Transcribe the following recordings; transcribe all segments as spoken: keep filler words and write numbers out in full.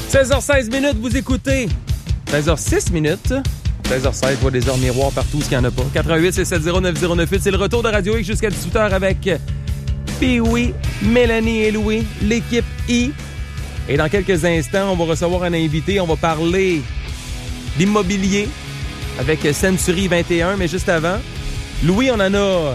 seize heures seize minutes, vous écoutez. seize heures six minutes. seize heures seize, voit des heures miroirs partout, ce qu'il n'y en a pas. quatre un huit, six sept zéro, neuf zéro neuf huit, c'est le retour de Radio X jusqu'à dix-huit heures avec Pee-Wee, Mélanie et Louis, l'équipe I. Et dans quelques instants, on va recevoir un invité. On va parler d'immobilier avec Century vingt et un. Mais juste avant, Louis, on en a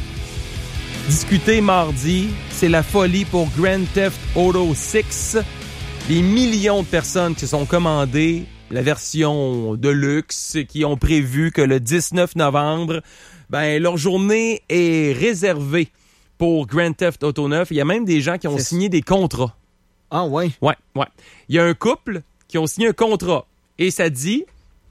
discuté mardi. C'est la folie pour Grand Theft Auto six. Des millions de personnes qui se sont commandées la version de luxe, qui ont prévu que le dix-neuf novembre, ben, leur journée est réservée pour Grand Theft Auto neuf. Il y a même des gens qui ont C'est... signé des contrats. Ah ouais? Ouais, ouais. Il y a un couple qui ont signé un contrat. Et ça dit,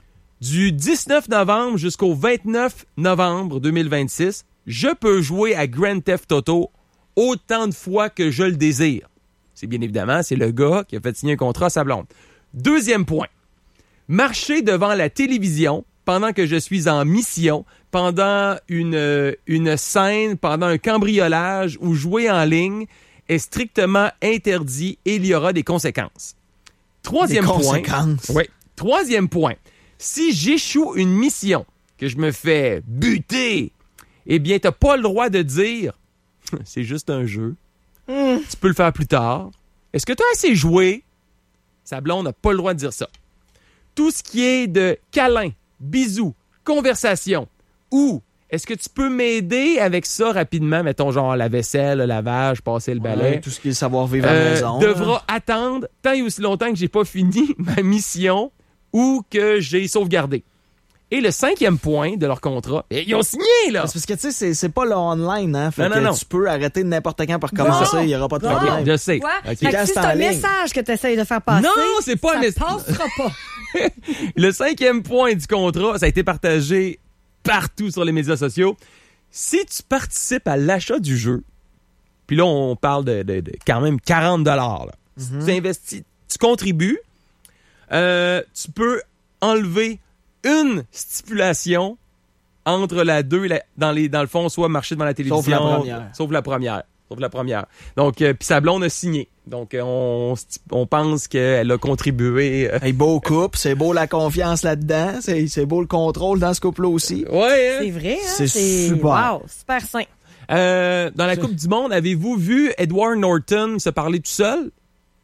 du dix-neuf novembre jusqu'au vingt-neuf novembre deux mille vingt-six, je peux jouer à Grand Theft Auto autant de fois que je le désire. C'est bien évidemment, c'est le gars qui a fait signer un contrat à sa blonde. Deuxième point. Marcher devant la télévision pendant que je suis en mission, pendant une, une scène, pendant un cambriolage ou jouer en ligne est strictement interdit et il y aura des conséquences. Troisième des point. Conséquences. Oui. Troisième point. Si j'échoue une mission, que je me fais buter, eh bien, t'as pas le droit de dire c'est juste un jeu. Mm. Tu peux le faire plus tard. Est-ce que tu as assez joué? Sa blonde n'a pas le droit de dire ça. Tout ce qui est de câlin, bisous, conversation, ou est-ce que tu peux m'aider avec ça rapidement, mettons genre la vaisselle, le lavage, passer le balai. Ouais, tout ce qui est savoir-vivre à la euh, maison. Devra là. attendre tant et aussi longtemps que j'ai pas fini ma mission ou que j'ai sauvegardé. Et le cinquième point de leur contrat, ils ont signé, là! C'est parce que, tu sais, c'est, c'est pas le online, hein? Fait non, que non, non. tu peux arrêter n'importe quand pour commencer, il n'y aura pas de problème. Je sais. Quoi? Okay. Fait que si c'est un message que tu essayes de faire passer, non, c'est pas ça un message. passera pas. Le cinquième point du contrat, ça a été partagé partout sur les médias sociaux. Si tu participes à l'achat du jeu, puis là, on parle de, de, de quand même quarante dollars. Là. Mm-hmm. Si tu investis, tu contribues, euh, tu peux enlever une stipulation entre la deux, la, dans, les, dans le fond, soit marcher devant la télévision. Sauf la première. Sauf la première. Sauf la première. Donc, euh, puis sa blonde a signé. Donc, euh, on, on pense qu'elle a contribué. Euh... Hey, beau couple, c'est beau la confiance là-dedans, c'est, c'est beau le contrôle dans ce couple-là aussi. Ouais, hein? C'est vrai, hein? C'est, c'est super. Wow, super sain. Euh, dans la Coupe du Monde, avez-vous vu Edward Norton se parler tout seul?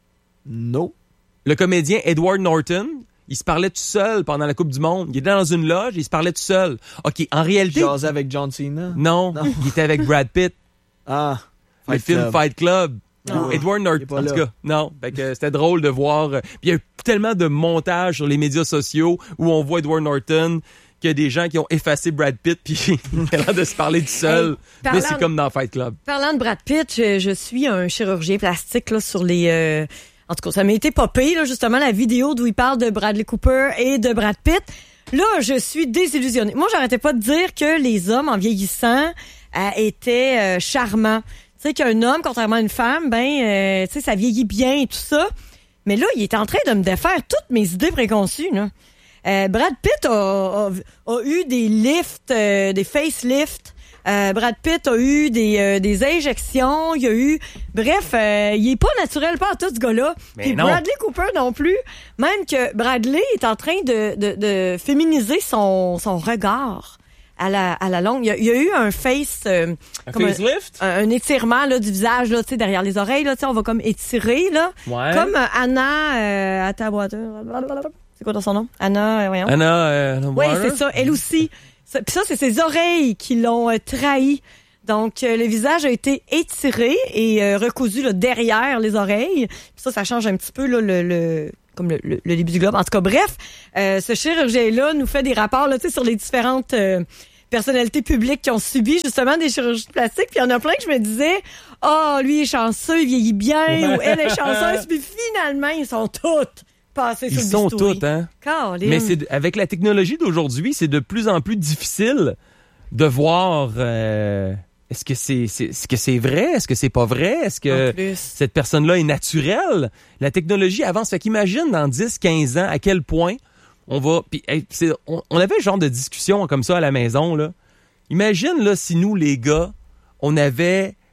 Non. Le comédien Edward Norton, il se parlait tout seul pendant la Coupe du Monde. Il était dans une loge et il se parlait tout seul. OK, en réalité... Il jasait avec John Cena? Non, non, il était avec Brad Pitt. Ah, le film Club. Fight Club. Non, Edward Norton, en tout cas, non. Fait que c'était drôle de voir. Puis il y a eu tellement de montages sur les médias sociaux où on voit Edward Norton qu'il y a des gens qui ont effacé Brad Pitt puis il a l'air de se parler tout seul. Hey, mais c'est comme dans Fight Club. Parlant de Brad Pitt, je, je suis un chirurgien plastique là, sur les... Euh, en tout cas, ça m'a été popé, là, justement, la vidéo d'où il parle de Bradley Cooper et de Brad Pitt. Là, je suis désillusionnée. Moi, j'arrêtais pas de dire que les hommes, en vieillissant, euh, étaient euh, charmants. Tu sais, qu'un homme, contrairement à une femme, ben, euh, tu sais, ça vieillit bien et tout ça. Mais là, il est en train de me défaire toutes mes idées préconçues, là. Euh, Brad Pitt a, a, a eu des lifts, euh, des facelifts. Euh, Brad Pitt a eu des, euh, des injections. Il a eu... Bref, euh, il est pas naturel, pas en tout, ce gars-là. Puis Bradley Cooper non plus. Même que Bradley est en train de, de, de féminiser son, son regard. À la, à la longue. Il y a, il y a eu un face... Euh, un facelift? Un, un étirement là, du visage, là, derrière les oreilles. Là, on va comme étirer. Là, ouais. Comme euh, Anna... Euh, à ta boîte... C'est quoi dans son nom? Anna... Euh, voyons. Anna... Euh, oui, c'est ça. Elle aussi. Puis ça, c'est ses oreilles qui l'ont euh, trahi. Donc, euh, le visage a été étiré et euh, recousu là, derrière les oreilles. Puis ça, ça change un petit peu là, le... le comme le, le, le début du globe. En tout cas, bref, euh, ce chirurgien-là nous fait des rapports là, sur les différentes euh, personnalités publiques qui ont subi justement des chirurgies plastiques. Puis il y en a plein que je me disais, ah, oh, lui est chanceux, il vieillit bien, ou elle est chanceuse. Puis finalement, ils sont toutes passés ils sur le sont bistouri. toutes, hein? Caroline. Mais c'est, avec la technologie d'aujourd'hui, c'est de plus en plus difficile de voir... Euh... Est-ce que c'est, c'est, est-ce que c'est vrai? Est-ce que c'est pas vrai? Est-ce que cette personne-là est naturelle? La technologie avance. Fait qu'imagine dans dix, quinze ans à quel point on va... Puis, hey, c'est, on, on avait un genre de discussion comme ça à la maison, là. Imagine, là, si nous, les gars, on avait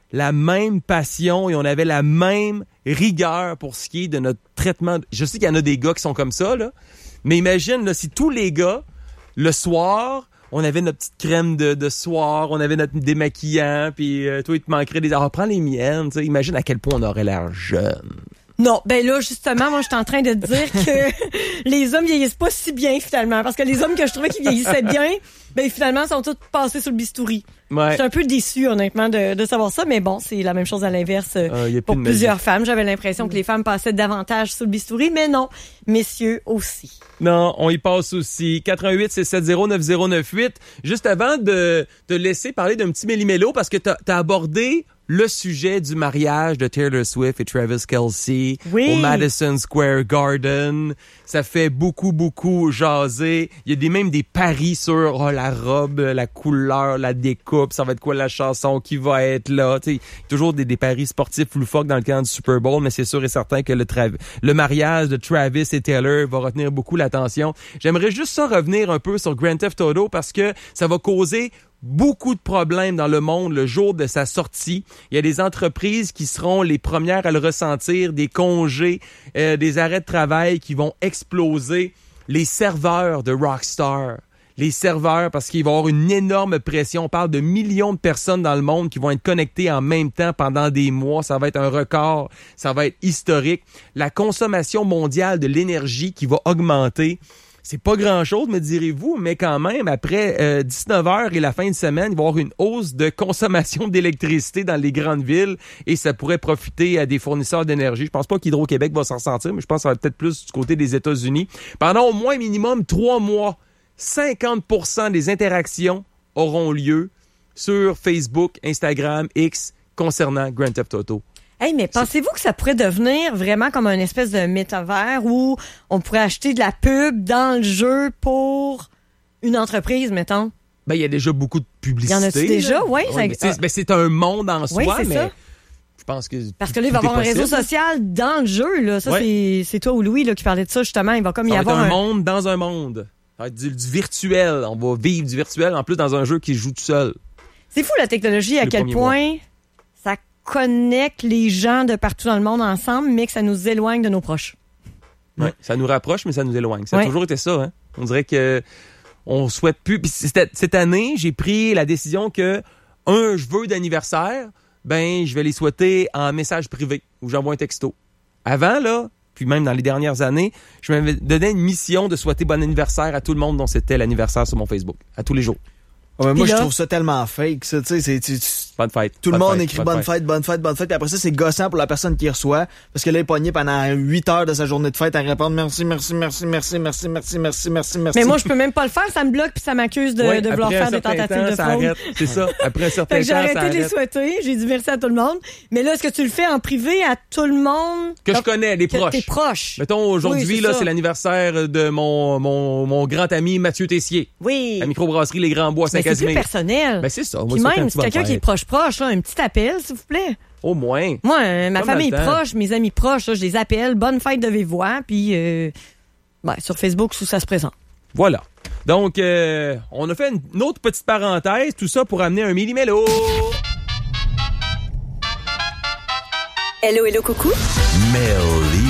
la même passion et on avait la même rigueur pour ce qui est de notre traitement. Je sais qu'il y en a des gars qui sont comme ça, là, mais imagine là, si tous les gars, le soir, on avait notre petite crème de, de soir, on avait notre démaquillant, puis euh, toi, il te manquerait des... Alors, prends les miennes, tu sais, imagine à quel point on aurait l'air jeune. Non, ben là, justement, moi, je suis en train de te dire que les hommes vieillissent pas si bien, finalement. Parce que les hommes que je trouvais qui vieillissaient bien, ben finalement, sont tous passés sur le bistouri. Ouais. Je suis un peu déçue, honnêtement, de, de savoir ça. Mais bon, c'est la même chose à l'inverse euh, pour plusieurs femmes. J'avais l'impression que les femmes passaient davantage sur le bistouri. Mais non, messieurs aussi. Non, on y passe aussi. quatre un huit six sept zéro neuf zéro neuf huit. Juste avant de te laisser parler d'un petit méli-mélo, parce que t'as, t'as abordé le sujet du mariage de Taylor Swift et Travis Kelce oui. au Madison Square Garden. Ça fait beaucoup, beaucoup jaser. Il y a des, même des paris sur oh, la robe, la couleur, la découpe, ça va être quoi la chanson, qui va être là. T'sais, toujours des, des paris sportifs loufoques dans le cadre du Super Bowl, mais c'est sûr et certain que le, tra- le mariage de Travis et Taylor va retenir beaucoup l'attention. J'aimerais juste ça revenir un peu sur Grand Theft Auto parce que ça va causer beaucoup de problèmes dans le monde le jour de sa sortie. Il y a des entreprises qui seront les premières à le ressentir, des congés, euh, des arrêts de travail qui vont exploser. Les serveurs de Rockstar, les serveurs, parce qu'il va y avoir une énorme pression. On parle de millions de personnes dans le monde qui vont être connectées en même temps pendant des mois. Ça va être un record, ça va être historique. La consommation mondiale de l'énergie qui va augmenter. C'est pas grand-chose, me direz-vous, mais quand même, après euh, dix-neuf heures et la fin de semaine, il va y avoir une hausse de consommation d'électricité dans les grandes villes et ça pourrait profiter à des fournisseurs d'énergie. Je pense pas qu'Hydro-Québec va s'en ressentir, mais je pense que ça va peut-être plus du côté des États-Unis. Pendant au moins minimum trois mois, cinquante pour cent des interactions auront lieu sur Facebook, Instagram, X concernant Grand Theft Auto. Hey, mais pensez-vous que ça pourrait devenir vraiment comme une espèce de métavers où on pourrait acheter de la pub dans le jeu pour une entreprise, mettons? Ben, il y a déjà beaucoup de publicité. Il y en a-tu déjà? Oui. Ouais, ça... c'est, ben, c'est un monde en soi, oui, c'est mais ça. Je pense que Parce que là, il va y avoir un réseau social dans le jeu, là. Ça, ouais. c'est, c'est toi ou Louis, là, qui parlait de ça, justement. Il va comme ça y va avoir être un, un monde dans un monde. Ça va être du, du virtuel. On va vivre du virtuel, en plus, dans un jeu qui joue tout seul. C'est fou, la technologie, à Le quel point mois. ça connecte les gens de partout dans le monde ensemble, mais que ça nous éloigne de nos proches. Oui, ça nous rapproche, mais ça nous éloigne. Ça a ouais. toujours été ça, hein. On dirait que on souhaite plus. Puis cette année, j'ai pris la décision que un vœu d'anniversaire, ben je vais les souhaiter en message privé où j'envoie un texto. Avant là, puis même dans les dernières années, je m'avais donné une mission de souhaiter bon anniversaire à tout le monde dont c'était l'anniversaire sur mon Facebook, à tous les jours. Ouais, moi, là, je trouve ça tellement fake, ça, tu sais, c'est, tu, bonne fête. Tout bonne le monde fête, écrit bonne fête. fête, bonne fête, bonne fête, puis après ça, c'est gossant pour la personne qui reçoit, parce que là, il est pogné pendant huit heures de sa journée de fête à répondre merci, merci, merci, merci, merci, merci, merci, merci, merci. Mais moi, je peux même pas le faire, ça me bloque puis ça m'accuse de, ouais, de vouloir faire des tentatives temps, de ça fraude. Arrête. C'est ça. Après un certain fait que temps, j'ai ça arrêté de les arrête. souhaiter, j'ai dit merci à tout le monde. Mais là, est-ce que tu le fais en privé à tout le monde? Que Donc, je connais, les proches. Tes proches. Mettons, aujourd'hui, oui, c'est là, ça. c'est l'anniversaire de mon, mon, mon grand ami Mathieu Tessier. Oui. La microbrasserie Les Grands Bois, Saint-Casimir. C'est plus personnel. Ben, c'est ça. Puis même, c'est quelqu'un qui est proche-proche, là, un petit appel, s'il vous plaît. Au moins. Moi, euh, ma Comme famille proche, mes amis proches, là, je les appelle. Bonne fête de vive voix. Puis, euh, ben, sur Facebook, où ça se présente. Voilà. Donc, euh, on a fait une, une autre petite parenthèse, tout ça pour amener un mini-mélo. Hello, hello, coucou. Méli.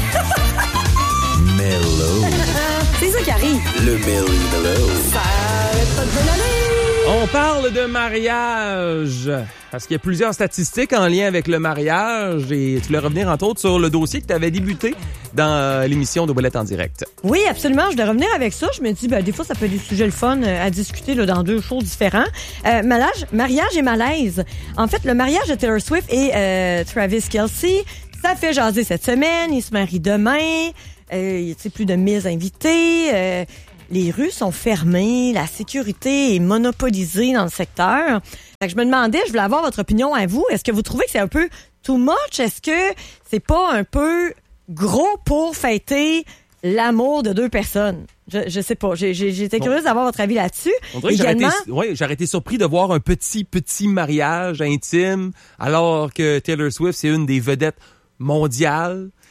Mélo. C'est ça qui arrive. Le Méli-mélo. Ça arrête pas de balader. On parle de mariage, parce qu'il y a plusieurs statistiques en lien avec le mariage et tu voulais revenir entre autres sur le dossier que tu avais débuté dans l'émission de Ouellette en direct. Oui, absolument. Je vais revenir avec ça. Je me dis, ben, des fois, ça peut être des sujets le fun à discuter là, dans deux shows différents. Euh, mariage, mariage et malaise. En fait, le mariage de Taylor Swift et euh, Travis Kelce, ça fait jaser cette semaine. Ils se marient demain. Euh, il y a plus de mille invités. Euh, Les rues sont fermées, la sécurité est monopolisée dans le secteur. Fait que je me demandais, je voulais avoir votre opinion à vous. Est-ce que vous trouvez que c'est un peu too much? Est-ce que c'est pas un peu gros pour fêter l'amour de deux personnes? Je, je sais pas. J'ai, j'ai, j'étais bon. curieuse d'avoir votre avis là-dessus. On dirait Également, que j'aurais été, ouais, j'aurais été surpris de voir un petit, petit mariage intime alors que Taylor Swift, c'est une des vedettes mondiales.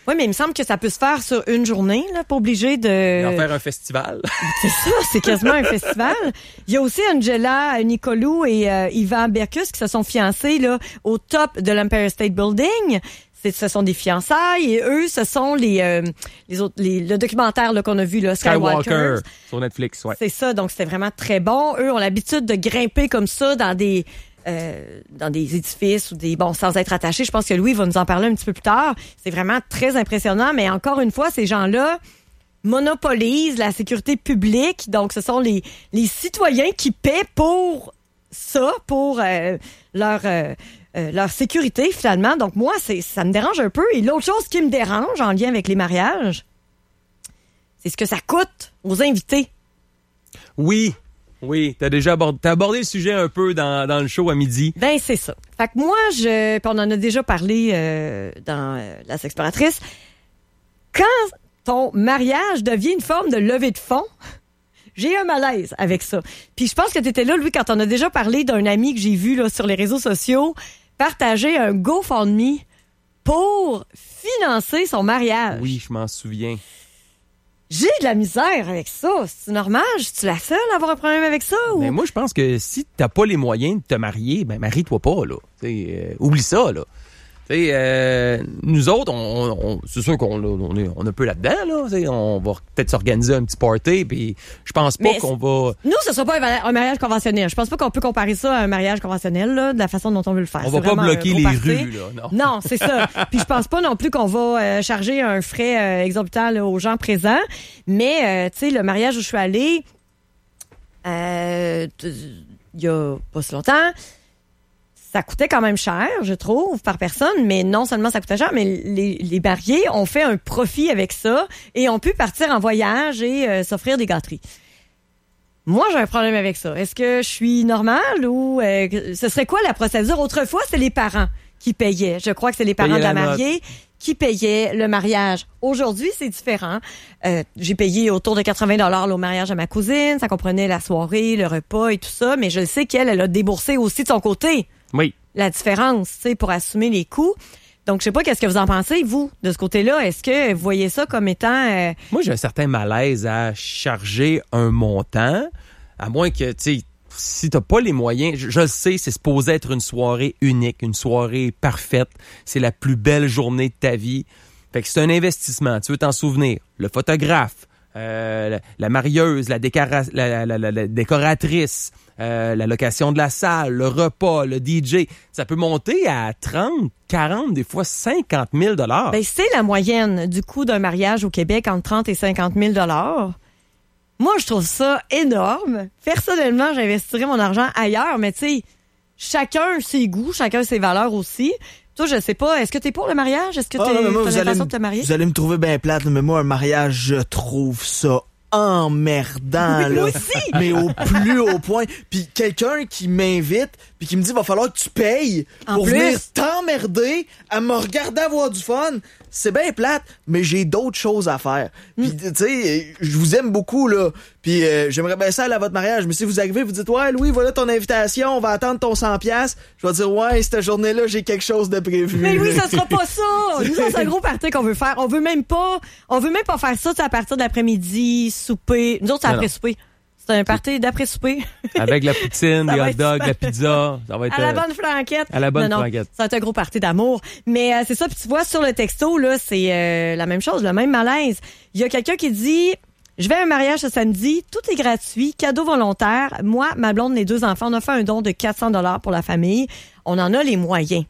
Oui, mais il me semble que ça peut se faire sur une journée, là, pas obligé de... En faire un festival. C'est ça, c'est quasiment un festival. Il y a aussi Angela Nicolou et euh, Ivan Berkus qui se sont fiancés là, au top de l'Empire State Building. C'est, ce sont des fiançailles et eux, ce sont les, euh, les autres, les, le documentaire là, qu'on a vu, là, Skywalker. Skywalker sur Netflix, ouais. C'est ça, donc c'était vraiment très bon. Eux ont l'habitude de grimper comme ça dans des... Euh, dans des édifices ou des bon sans être attachés. Je pense que Louis va nous en parler un petit peu plus tard. C'est vraiment très impressionnant, mais encore une fois, ces gens-là monopolisent la sécurité publique. Donc, ce sont les, les citoyens qui paient pour ça, pour euh, leur euh, euh, leur sécurité finalement. Donc, moi, c'est ça me dérange un peu. Et l'autre chose qui me dérange en lien avec les mariages, c'est ce que ça coûte aux invités. Oui. Oui, t'as déjà abordé, t'as abordé le sujet un peu dans, dans le show à midi. Ben, c'est ça. Fait que moi, je, puis on en a déjà parlé euh, dans euh, La Sexploratrice. Quand ton mariage devient une forme de levée de fonds, j'ai un malaise avec ça. Puis je pense que t'étais là, Louis, quand on a déjà parlé d'un ami que j'ai vu là, sur les réseaux sociaux partager un GoFundMe pour financer son mariage. Oui, je m'en souviens. J'ai de la misère avec ça. C'est normal? Je suis la seule à avoir un problème avec ça? Ou... Ben moi, je pense que si t'as pas les moyens de te marier, ben marie-toi pas, là. Euh, oublie ça, là. T'sais, euh, nous autres, on, on, c'est sûr qu'on on est, on est un peu là-dedans, là. T'sais, on va peut-être s'organiser un petit party, puis je pense pas mais qu'on va... Nous, ce sera pas un, un mariage conventionnel. Je pense pas qu'on peut comparer ça à un mariage conventionnel, là, de la façon dont on veut le faire. On va c'est pas bloquer les party. rues, là, non. Non, c'est ça. Puis je pense pas non plus qu'on va euh, charger un frais euh, exorbitant là, aux gens présents. Mais, euh, tu sais, le mariage où je suis allée, euh, il y a pas si longtemps... Ça coûtait quand même cher, je trouve, par personne, mais non seulement ça coûtait cher, mais les, les mariés ont fait un profit avec ça et ont pu partir en voyage et euh, s'offrir des gâteries. Moi, j'ai un problème avec ça. Est-ce que je suis normale ou euh, ce serait quoi la procédure? Autrefois, c'est les parents qui payaient. Je crois que c'est les parents de la mariée qui payaient le mariage. Aujourd'hui, c'est différent. Euh, j'ai payé autour de quatre-vingts dollars au mariage à ma cousine. Ça comprenait la soirée, le repas et tout ça, mais je sais qu'elle, elle a déboursé aussi de son côté. Oui. La différence, tu sais, pour assumer les coûts. Donc, je sais pas qu'est-ce que vous en pensez, vous, de ce côté-là. Est-ce que vous voyez ça comme étant... Euh... Moi, j'ai un certain malaise à charger un montant, à moins que, tu sais, si t'as pas les moyens, je, je le sais, c'est supposé être une soirée unique, une soirée parfaite. C'est la plus belle journée de ta vie. Fait que c'est un investissement. Tu veux t'en souvenir. Le photographe, euh, la, la marieuse, la, décora- la, la, la, la décoratrice, euh, la location de la salle, le repas, le D J. Ça peut monter à trente, quarante, des fois cinquante mille dollars. Ben, c'est la moyenne du coût d'un mariage au Québec entre trente et cinquante mille dollars. Moi, je trouve ça énorme. Personnellement, j'investirais mon argent ailleurs, mais tu sais, chacun ses goûts, chacun ses valeurs aussi. Toi, je sais pas, est-ce que t'es pour le mariage? Est-ce que Ah, t'es, non, mais moi, t'as vous l'intention allez, de te marier? vous allez me trouver bien plate, mais moi, un mariage, je trouve ça emmerdant, Oui, là. moi aussi. Mais au plus haut point. Puis quelqu'un qui m'invite, puis qui me dit, va falloir que tu payes En pour plus. venir t'emmerder à me regarder avoir du fun. C'est bien plate, mais j'ai d'autres choses à faire. Puis, Mm. tu sais, je vous aime beaucoup, là. Puis, euh, j'aimerais bien ça aller à votre mariage. Mais si vous arrivez, vous dites, ouais, Louis, voilà ton invitation, on va attendre ton cent piastres. Je vais dire, ouais, cette journée-là, j'ai quelque chose de prévu. Mais oui, ça sera pas ça. Nous, c'est un gros party qu'on veut faire. On veut même pas, on veut même pas faire ça, tu sais, à partir de l'après-midi, souper. Nous autres, c'est Non, après non. souper. C'est un party d'après-souper. Avec la poutine, Ça les va hot être dogs, super la pizza. Ça va être... À la euh, bonne franquette. à la bonne non, non, franquette. Ça va être un gros party d'amour. Mais euh, c'est ça, puis tu vois, sur le texto, là, c'est euh, la même chose, le même malaise. Il y a quelqu'un qui dit, je vais à un mariage ce samedi, tout est gratuit, cadeau volontaire. Moi, ma blonde, les deux enfants, on a fait un don de quatre cents dollars pour la famille. On en a les moyens.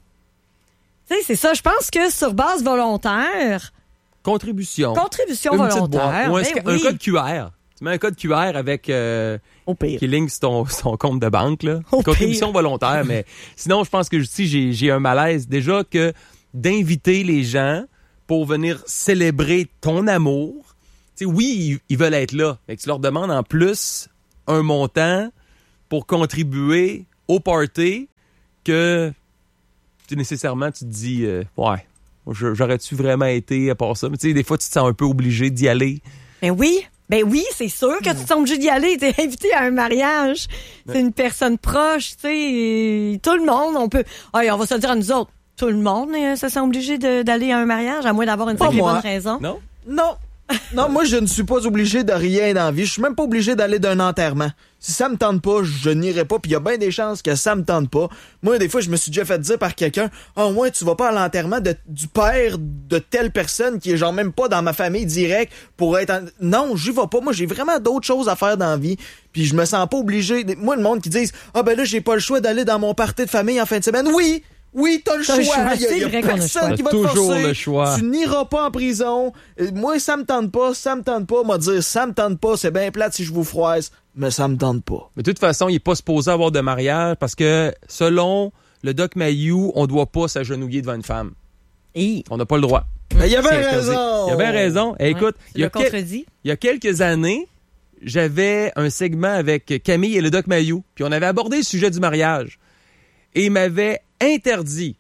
Tu sais, c'est ça. Je pense que sur base volontaire, Contribution. contribution Une petite volontaire, boîte. Ou un, ben sca- un oui, code Q R. Tu mets un code Q R avec... euh, au pire. qui ligne sur ton, son compte de banque, là. Au Contribution pire. volontaire, mais sinon, je pense que si j'ai, j'ai un malaise déjà que d'inviter les gens pour venir célébrer ton amour. Tu sais, oui, ils, ils veulent être là, mais que tu leur demandes en plus un montant pour contribuer au party que tu, nécessairement tu te dis, euh, ouais, je- j'aurais-tu vraiment été à part ça? Mais tu sais, des fois, tu te sens un peu obligé d'y aller. Ben oui, ben oui, c'est sûr que tu te sens obligé d'y aller. T'es invité à un mariage, c'est une personne proche, tu sais, tout le monde, on peut... Hey, on va se le dire à nous autres, tout le monde euh, se sent obligé de, d'aller à un mariage, à moins d'avoir une sacrée bonne raison. Non? Non. Non, moi, je ne suis pas obligé de rien dans la vie. Je suis même pas obligé d'aller d'un enterrement. Si ça me tente pas, je n'irai pas. Puis il y a bien des chances que ça me tente pas. Moi, des fois, je me suis déjà fait dire par quelqu'un, « Ah, ouais, tu vas pas à l'enterrement de, du père de telle personne qui est genre même pas dans ma famille direct pour être... En... » Non, j'y vais pas. Moi, j'ai vraiment d'autres choses à faire dans la vie. Puis je me sens pas obligé. Moi, le monde qui dit, « Ah, ben là, j'ai pas le choix d'aller dans mon party de famille en fin de semaine. » Oui! Oui, t'as le t'as choix. Le choix. Il y a, y a personne qui va te forcer. Toujours le choix. Tu n'iras pas en prison. Moi, ça me tente pas, ça me tente pas. Moi, dire ça me tente pas, c'est bien plate si je vous froisse, mais ça me tente pas. Mais de toute façon, il n'est pas supposé avoir de mariage parce que, selon le Doc Mayou, on ne doit pas s'agenouiller devant une femme. Et... On n'a pas le droit. Mais il y avait raison. Il y avait raison. Et écoute, ouais, il y a quel... il y a quelques années, j'avais un segment avec Camille et le Doc Mayou, puis on avait abordé le sujet du mariage. Et il m'avait interdit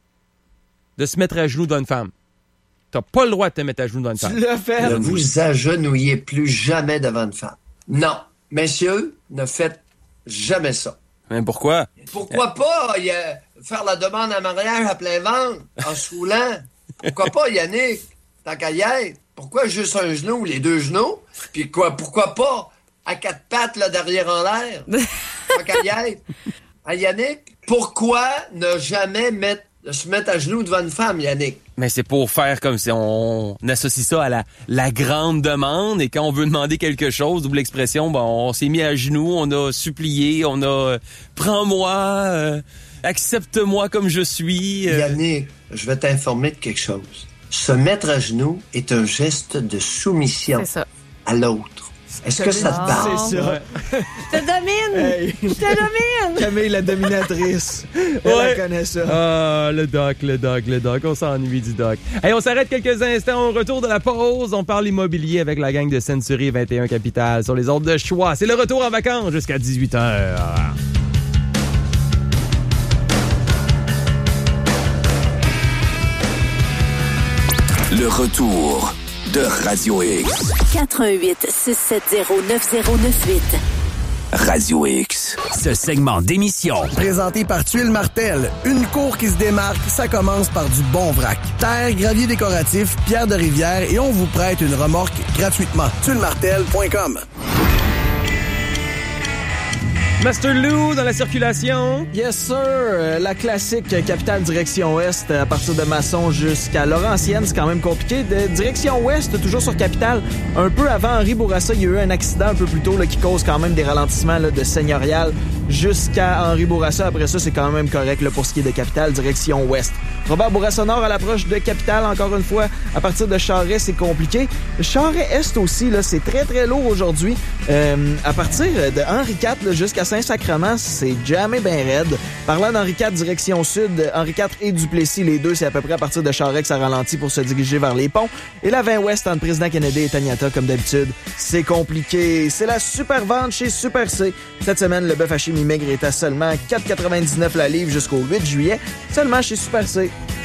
de se mettre à genoux devant une femme. T'as pas le droit de te mettre à genoux devant une femme. Tu l'as fait. Ne vous agenouillez plus jamais devant une femme. Non. Messieurs, ne faites jamais ça. Mais pourquoi? Pourquoi pas y a, faire la demande en mariage à plein ventre, en se roulant? Pourquoi pas, Yannick? Tant qu'à y être. Pourquoi juste un genou ou les deux genoux? Puis quoi, pourquoi pas à quatre pattes, là, derrière en l'air? Tant qu'à y être. Hein, Yannick? Pourquoi ne jamais mettre de se mettre à genoux devant une femme, Yannick? Mais c'est pour faire comme si on associe ça à la, la grande demande et quand on veut demander quelque chose, double expression, ben on s'est mis à genoux, on a supplié, on a euh, prends-moi, euh, accepte-moi comme je suis. Euh... Yannick, je vais t'informer de quelque chose. Se mettre à genoux est un geste de soumission à l'autre. Est-ce que ça te parle? C'est ça. Je te domine! Hey. Je te domine! Camille, la dominatrice. Elle ouais. connaît ça. Ah, le doc, le doc, le doc. On s'ennuie du doc. Hey, on s'arrête quelques instants. Au retour de la pause, on parle immobilier avec la gang de Century vingt et un Capital sur les ordres de choix. C'est le retour en vacances jusqu'à dix-huit heures. Le retour de Radio X. quatre un huit six sept zéro neuf zéro neuf huit. Radio X. Ce segment d'émission, présenté par Tuile Martel, une cour qui se démarque, ça commence par du bon vrac. Terre, gravier décoratif, pierre de rivière et on vous prête une remorque gratuitement. tuile martel point com. Master Lou dans la circulation. Yes, sir. Euh, la classique capitale direction ouest à partir de Masson jusqu'à Laurentienne. C'est quand même compliqué. De direction ouest, toujours sur capitale. Un peu avant Henri Bourassa, il y a eu un accident un peu plus tôt là, qui cause quand même des ralentissements là, de seigneurial jusqu'à Henri Bourassa. Après ça, c'est quand même correct là, pour ce qui est de capitale direction ouest. Robert Bourassa Nord à l'approche de capitale, encore une fois, à partir de Charest, c'est compliqué. Charest-Est aussi, là, c'est très très lourd aujourd'hui. Euh, à partir de Henri quatre là, jusqu'à Saint-Sacrement, c'est jamais bien raide. Parlant d'Henri quatre, direction sud, Henri quatre et Duplessis, les deux, c'est à peu près à partir de Charest que ça ralentit pour se diriger vers les ponts. Et la vingt ouest entre Président Kennedy et Taniata, comme d'habitude, c'est compliqué. C'est la super vente chez Super C. Cette semaine, le bœuf haché mi-maigre est à seulement quatre quatre-vingt-dix-neuf la livre jusqu'au huit juillet, seulement chez Super C.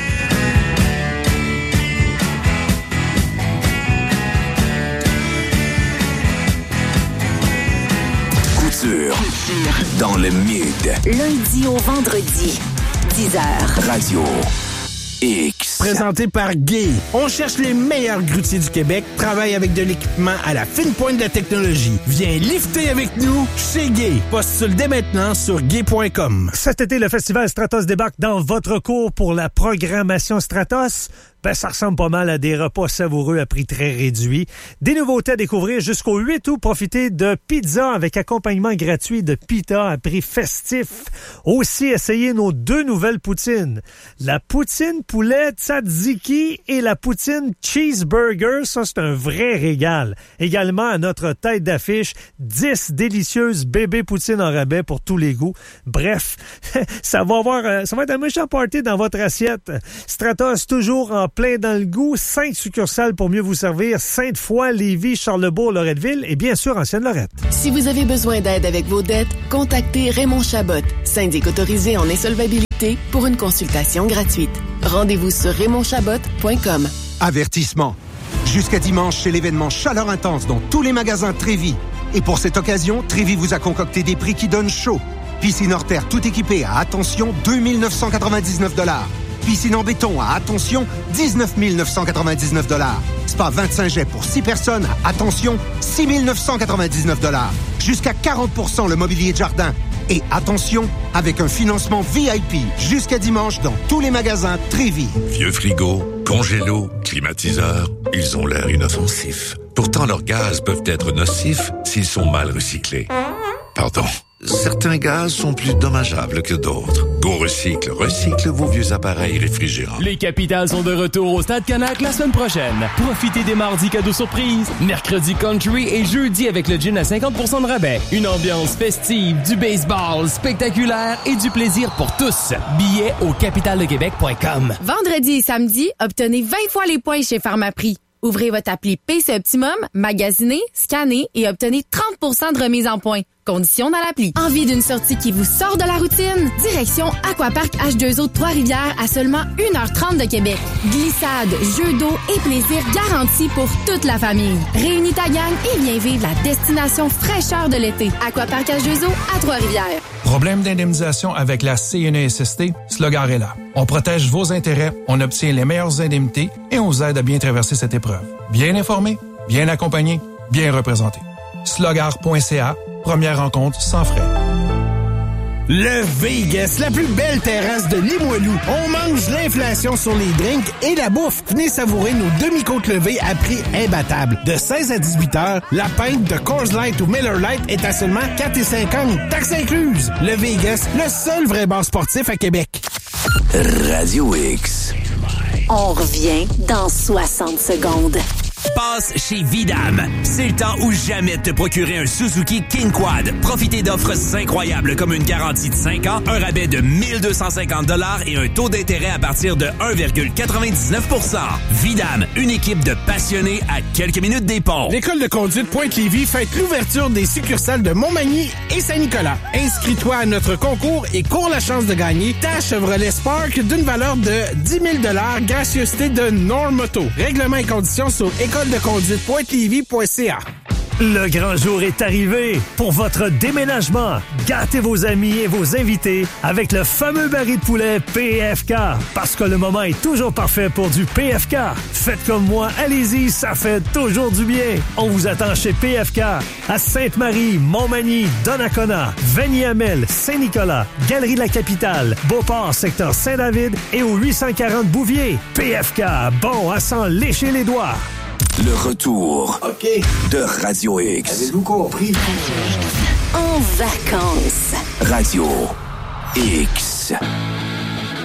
Couture. Dans le mid. Lundi au vendredi, dix heures. Radio X. Présenté par Gay. On cherche les meilleurs grutiers du Québec, travaille avec de l'équipement à la fine pointe de la technologie. Viens lifter avec nous chez Gay. Postule dès maintenant sur gay point com. Cet été, le festival Stratos débarque dans votre cours pour la programmation Stratos. Ben, ça ressemble pas mal à des repas savoureux à prix très réduit. Des nouveautés à découvrir jusqu'au huit août. Profitez de pizza avec accompagnement gratuit de pita à prix festif. Aussi, essayez nos deux nouvelles poutines. La poutine poulet tzatziki et la poutine cheeseburger. Ça, c'est un vrai régal. Également, à notre tête d'affiche, dix délicieuses bébés poutines en rabais pour tous les goûts. Bref, ça va avoir, ça va être un méchant party dans votre assiette. Stratos, toujours en plein dans le goût. Cinq succursales pour mieux vous servir. Sainte-Foy, Lévis, Charlebourg, Loretteville et bien sûr Ancienne-Lorette. Si vous avez besoin d'aide avec vos dettes, contactez Raymond Chabot, syndic autorisé en insolvabilité pour une consultation gratuite. Rendez-vous sur raymond chabot point com. Avertissement. Jusqu'à dimanche, c'est l'événement Chaleur Intense dans tous les magasins Trévis. Et pour cette occasion, Trévis vous a concocté des prix qui donnent chaud. Piscine hors terre tout équipée à, attention, deux mille neuf cent quatre-vingt-dix-neuf dollars. Piscine en béton à Attention, dix-neuf mille neuf cent quatre-vingt-dix-neuf dollars. Spa vingt-cinq jets pour six personnes à Attention, six mille neuf cent quatre-vingt-dix-neuf dollars. Jusqu'à quarante pour cent le mobilier de jardin. Et attention, avec un financement V I P jusqu'à dimanche dans tous les magasins Trévis. Vieux frigo, congélo, climatiseur, ils ont l'air inoffensifs. Pourtant, leurs gaz peuvent être nocifs s'ils sont mal recyclés. Pardon. Certains gaz sont plus dommageables que d'autres. Go Recycle recycle vos vieux appareils réfrigérants. Les Capitals sont de retour au Stade Canac la semaine prochaine. Profitez des mardis cadeaux surprises, mercredi country et jeudi avec le gin à cinquante pour cent de rabais. Une ambiance festive, du baseball spectaculaire et du plaisir pour tous. Billets au capital de québec point com. Vendredi et samedi, obtenez vingt fois les points chez Pharmaprix. Ouvrez votre appli P C Optimum, magasinez, scannez et obtenez trente pour cent de remise en points. Conditions dans l'appli. Envie d'une sortie qui vous sort de la routine? Direction Aquapark H deux O de Trois-Rivières à seulement une heure trente de Québec. Glissade, jeux d'eau et plaisir garantis pour toute la famille. Réunis ta gang et viens vivre la destination fraîcheur de l'été. Aquapark H deux O à Trois-Rivières. Problème d'indemnisation avec la C N E S S T? Slogar est là. On protège vos intérêts, on obtient les meilleures indemnités et on vous aide à bien traverser cette épreuve. Bien informé, bien accompagné, bien représenté. slogar point c a. Première rencontre sans frais. Le Vegas, la plus belle terrasse de Limoilou. On mange l'inflation sur les drinks et la bouffe. Venez savourer nos demi-côtes levées à prix imbattable. De seize à dix-huit heures, la pinte de Coors Light ou Miller Lite est à seulement quatre cinquante. Taxes incluses. Le Vegas, le seul vrai bar sportif à Québec. Radio X. On revient dans soixante secondes. Passe chez Vidam. C'est le temps ou jamais de te procurer un Suzuki King Quad. Profitez d'offres incroyables comme une garantie de cinq ans, un rabais de mille deux cent cinquante dollars et un taux d'intérêt à partir de un virgule quatre-vingt-dix-neuf pour cent. Vidam, une équipe de passionnés à quelques minutes des ponts. L'école de conduite Pointe-Lévis fête l'ouverture des succursales de Montmagny et Saint-Nicolas. Inscris-toi à notre concours et cours la chance de gagner ta Chevrolet Spark d'une valeur de dix mille dollars, gracieuseté de Normoto. Règlements et conditions sur école de conduite pointe lévis point c a. Le grand jour est arrivé pour votre déménagement. Gâtez vos amis et vos invités avec le fameux baril de poulet P F K. Parce que le moment est toujours parfait pour du P F K. Faites comme moi, allez-y, ça fait toujours du bien. On vous attend chez P F K à Sainte-Marie, Montmagny, Donnacona, Vanier-Hamel, Saint-Nicolas, Galerie de la Capitale, Beauport, secteur Saint-David et au huit cent quarante Bouvier. P F K, bon à s'en lécher les doigts. Le retour okay. de Radio X. Avez-vous compris? En vacances. Radio X.